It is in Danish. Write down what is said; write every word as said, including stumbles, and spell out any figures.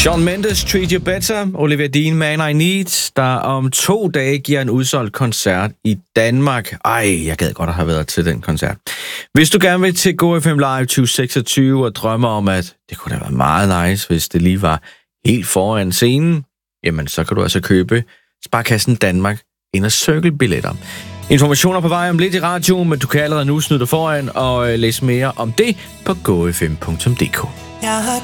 Shawn Mendes, Treat You Better, Olivia Dean, Man I Need, der om to dage giver en udsolgt koncert i Danmark. Ej, jeg gad godt at have været til den koncert. Hvis du gerne vil til Go F M Live tyve seksogtyve og drømmer om, at det kunne da være meget nice, hvis det lige var helt foran scenen, jamen så kan du altså købe Sparkassen Danmark ind og Circle-billetter. Informationer på vej om lidt i radioen, men du kan allerede nu snyde dig foran og læse mere om det på go f m punktum d k. Jeg har